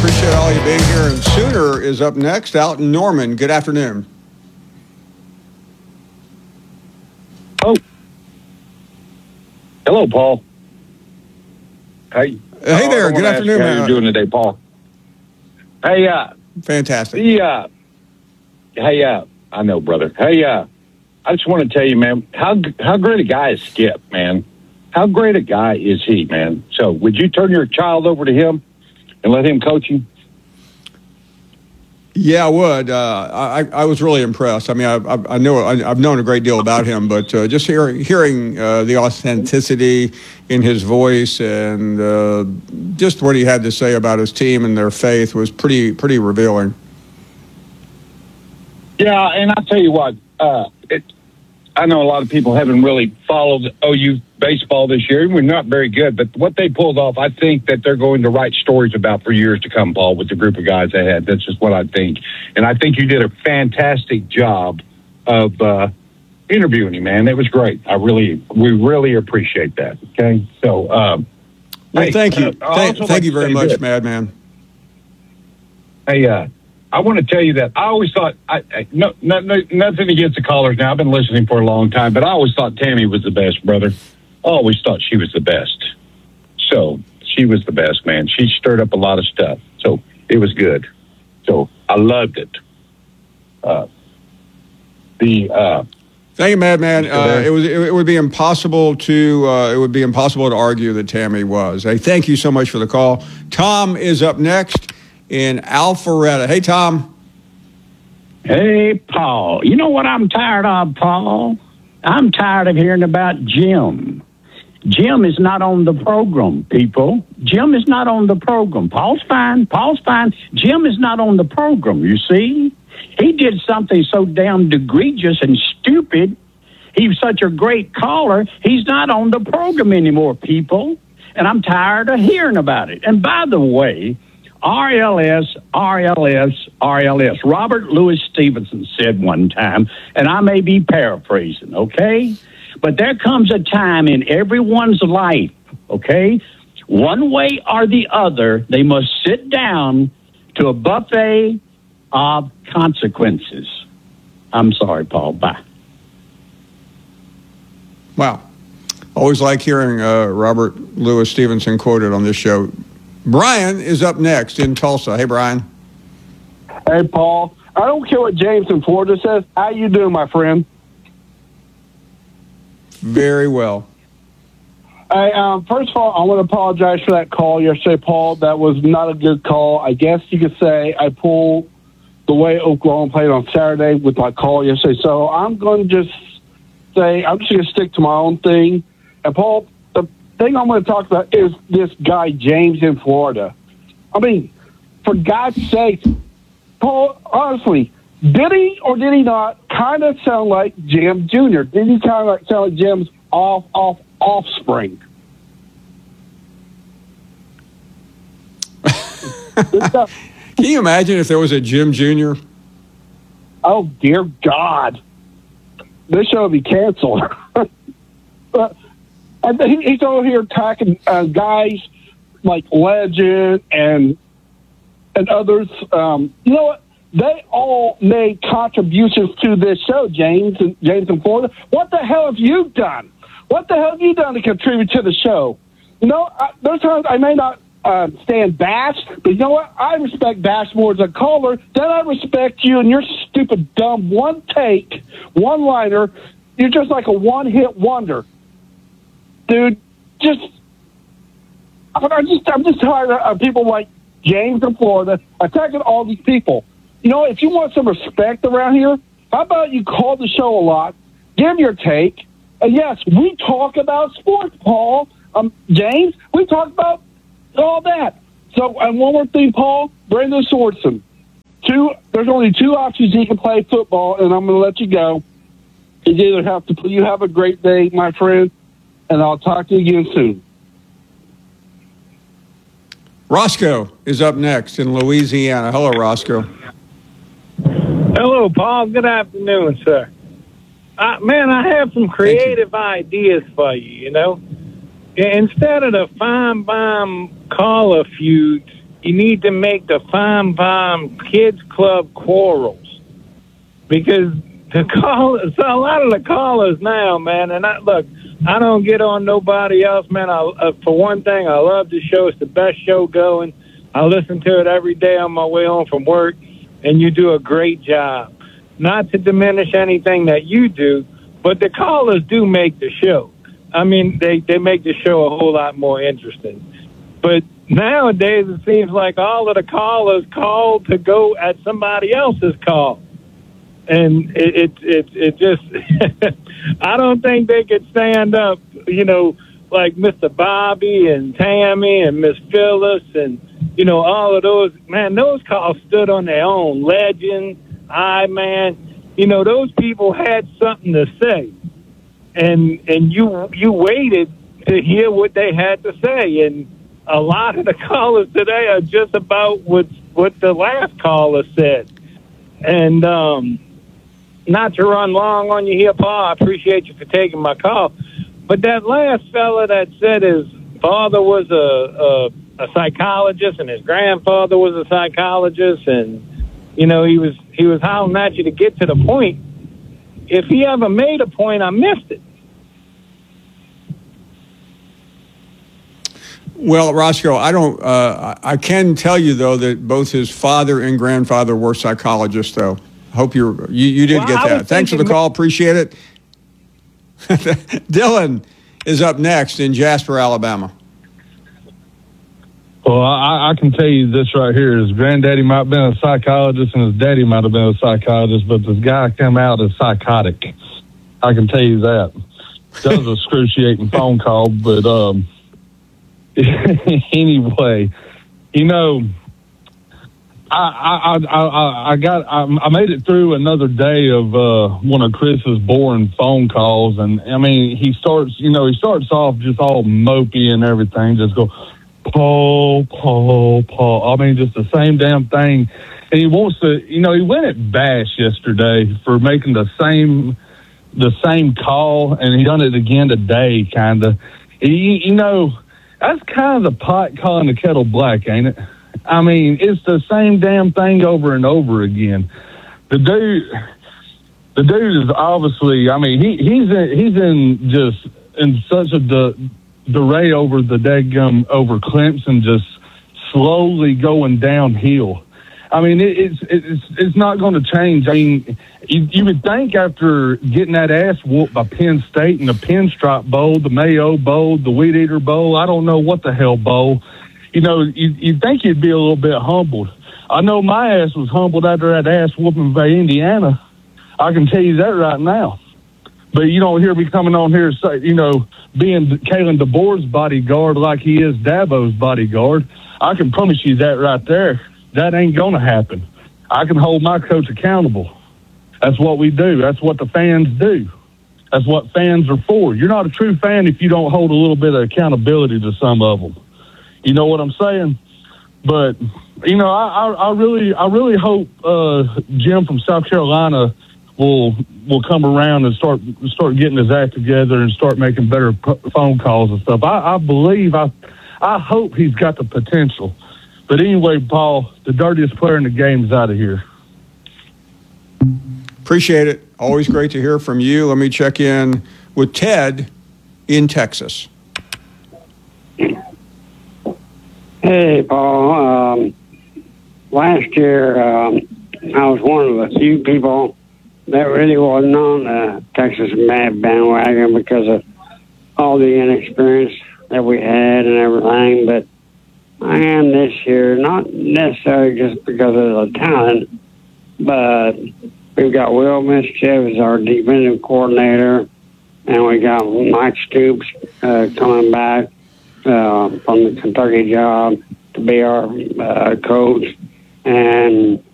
Appreciate all you being here. And Sooner is up next out in Norman. Good afternoon. Oh. Hello, Paul. Hey there. Good afternoon, how man. you doing today, Paul? Hey, Fantastic. I know, brother. Hey, I just want to tell you, man, how great a guy is Skip, man. How great a guy is he, man? So would you turn your child over to him and let him coach you? Yeah, I would. I was really impressed. I mean, I know I've known a great deal about him, but just hearing the authenticity in his voice and just what he had to say about his team and their faith was pretty revealing. Yeah, and I'll tell you what, I know a lot of people haven't really followed OU baseball this year. We're not very good, but what they pulled off, I think that they're going to write stories about for years to come, Paul, with the group of guys they had. That's just what I think. And I think you did a fantastic job of interviewing him, man. It was great. We really appreciate that. Okay, so well, thank you. Thank you very much, Madman. Hey, I want to tell you that I always thought, nothing against the callers now. I've been listening for a long time, but I always thought Tammy was the best, brother. I always thought she was the best. So she was the best, man. She stirred up a lot of stuff. So it was good. So I loved it. Thank you, Madman. It would be impossible to argue that Tammy was. Hey, thank you so much for the call. Tom is up next in Alpharetta. Hey, Tom. Hey, Paul. You know what I'm tired of, Paul? I'm tired of hearing about Jim. Jim is not on the program, people. Jim is not on the program. Paul's fine. Jim is not on the program, you see? He did something so damn egregious and stupid. He's such a great caller. He's not on the program anymore, people. And I'm tired of hearing about it. And by the way, RLS. Robert Louis Stevenson said one time, and I may be paraphrasing, okay? But there comes a time in everyone's life, okay? One way or the other, they must sit down to a buffet of consequences. I'm sorry, Paul. Bye. Wow. Always like hearing Robert Louis Stevenson quoted on this show. Brian is up next in Tulsa. Hey, Brian. Hey, Paul. I don't care what James in Florida says. How you doing, my friend? Very well. Hey, first of all, I want to apologize for that call yesterday, Paul. That was not a good call. I guess you could say I pulled the way Oklahoma played on Saturday with my call yesterday. So I'm going to just say I'm just going to stick to my own thing. And, Paul, the thing I'm going to talk about is this guy, James, in Florida. I mean, for God's sake, Paul, honestly, did he or did he not kind of sound like Jim Jr.? Did he kind of sound like Jim's offspring? Can you imagine if there was a Jim Jr.? Oh, dear God. This show would be canceled. And he's over here attacking guys like Legend and others. You know what? They all made contributions to this show, James in Florida. What the hell have you done? What the hell have you done to contribute to the show? You know, there's times I may not stand Bash, but you know what? I respect Bash more as a caller than I respect you and your stupid, dumb, one-take, one-liner. You're just like a one-hit wonder. Dude, I'm just tired of people like James in Florida attacking all these people. You know, if you want some respect around here, how about you call the show a lot, give your take, and yes, we talk about sports, Paul. James, we talk about all that. So, and one more thing, Paul, Brandon Swardson. There's only two options he can play football, and I'm going to let you go. You have a great day, my friend, and I'll talk to you again soon. Roscoe is up next in Louisiana. Hello, Roscoe. Hello, Paul. Good afternoon, sir. Man, I have some creative ideas for you, you know. Instead of the Feinbaum caller feuds, you need to make the Fine Farm Kids Club quarrels, because so a lot of the callers now, man, and I don't get on nobody else, man. For one thing, I love the show. It's the best show going. I listen to it every day on my way home from work, and you do a great job. Not to diminish anything that you do, but the callers do make the show. I mean, they make the show a whole lot more interesting. But nowadays, it seems like all of the callers call to go at somebody else's call. And it just, I don't think they could stand up, like Mr. Bobby and Tammy and Miss Phyllis and, all of those. Man, those calls stood on their own. Legend, man, those people had something to say. And you waited to hear what they had to say. And a lot of the callers today are just about what the last caller said. And, not to run long on you here, Paul, I appreciate you for taking my call. But that last fella that said his father was a psychologist and his grandfather was a psychologist, and he was hollering at you to get to the point. If he ever made a point, I missed it. Well, Roscoe, I can tell you though that both his father and grandfather were psychologists, though. Hope you did get that. Thanks for the call. Appreciate it. Dylan is up next in Jasper, Alabama. Well, I can tell you this right here. His granddaddy might have been a psychologist and his daddy might have been a psychologist, but this guy came out as psychotic. I can tell you that. That was a excruciating phone call, but anyway, I made it through another day of one of Chris's boring phone calls, and I mean he starts off just all mopey and everything, just go Paul. I mean just the same damn thing, and he wants to, he went at Bash yesterday for making the same call, and he done it again today, kind of. That's kind of the pot calling the kettle black, ain't it? I mean, it's the same damn thing over and over again. The dude is obviously, I mean, he's in such a delay over over Clemson, just slowly going downhill. I mean, it's not going to change. I mean, you would think after getting that ass whooped by Penn State in the Pinstripe Bowl, the Mayo Bowl, the Weed Eater Bowl, I don't know what the hell bowl, you'd think you'd be a little bit humbled. I know my ass was humbled after that ass whooping by Indiana. I can tell you that right now. But you don't hear me coming on here, say, being Kalen DeBoer's bodyguard like he is Dabo's bodyguard. I can promise you that right there. That ain't going to happen. I can hold my coach accountable. That's what we do. That's what the fans do. That's what fans are for. You're not a true fan if you don't hold a little bit of accountability to some of them. You know what I'm saying? But, I really hope Jim from South Carolina will come around and start getting his act together and start making better phone calls and stuff. I believe, I hope he's got the potential. But anyway, Paul, the dirtiest player in the game is out of here. Appreciate it. Always great to hear from you. Let me check in with Ted in Texas. Hey, Paul. Last year, I was one of the few people that really wasn't on the Texas Mad bandwagon because of all the inexperience that we had and everything, but I am this year, not necessarily just because of the talent, but we've got Will Mischief as our defensive coordinator, and we got Mike Stoops coming back from the Kentucky job to be our coach, and